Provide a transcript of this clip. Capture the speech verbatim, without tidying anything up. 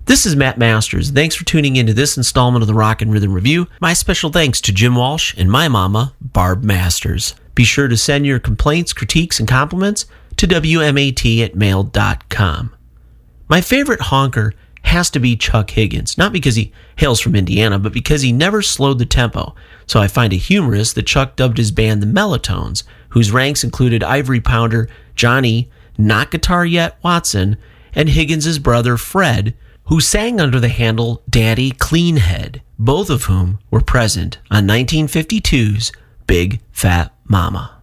This is Matt Masters. Thanks for tuning into this installment of the Rock and Rhythm Review. My special thanks to Jim Walsh and my mama, Barb Masters. Be sure to send your complaints, critiques, and compliments to W M A T at mail dot com. My favorite honker has to be Chuck Higgins, not because he hails from Indiana, but because he never slowed the tempo. So I find it humorous that Chuck dubbed his band the Mellotones, whose ranks included Ivory Pounder, Johnny, Not Guitar Yet Watson, and Higgins' brother Fred, who sang under the handle Daddy Cleanhead, both of whom were present on nineteen fifty-two's Big Fat Mama.